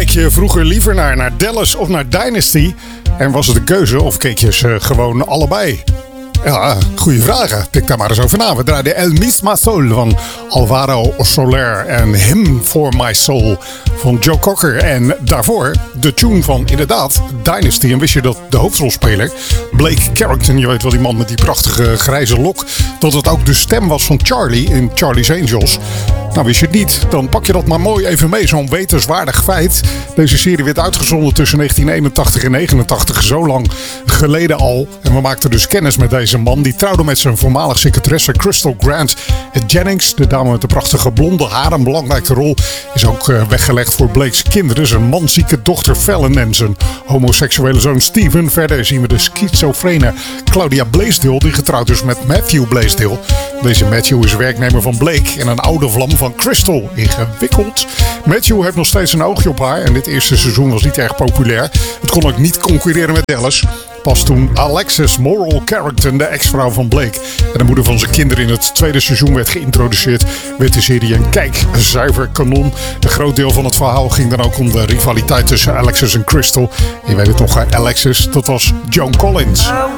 Keek je vroeger liever naar Dallas of naar Dynasty? En was het een keuze of keek je ze gewoon allebei? Ja, goede vragen. Denk daar maar eens over na. We draaiden El Misma Sol van Alvaro Soler en Him for My Soul van Joe Cocker. En daarvoor de tune van inderdaad Dynasty. En wist je dat de hoofdrolspeler Blake Carrington, je weet wel die man met die prachtige grijze lok, dat het ook de stem was van Charlie in Charlie's Angels? Nou, wist je het niet? Dan pak je dat maar mooi even mee, zo'n wetenswaardig feit. Deze serie werd uitgezonden tussen 1981 en 1989, zo lang geleden al. En we maakten dus kennis met deze man. Die trouwde met zijn voormalig secretaresse Crystal Grant Jennings. De dame met de prachtige blonde haar. Een belangrijke rol is ook weggelegd voor Blake's kinderen. Zijn manzieke dochter Fallon en zijn homoseksuele zoon Steven. Verder zien we de schizofrene Claudia Blaisdell, die getrouwd is met Matthew Blaisdell. Deze Matthew is werknemer van Blake en een oude vlam van Crystal. Ingewikkeld. Matthew heeft nog steeds een oogje op haar en dit eerste seizoen was niet erg populair. Het kon ook niet concurreren met Dallas. Pas toen Alexis Moral Carrington, de ex-vrouw van Blake en de moeder van zijn kinderen, in het tweede seizoen werd geïntroduceerd, werd de serie een kijkzuiver kanon. Een groot deel van het verhaal ging dan ook om de rivaliteit tussen Alexis en Crystal. Je weet het nog, Alexis, dat was Joan Collins.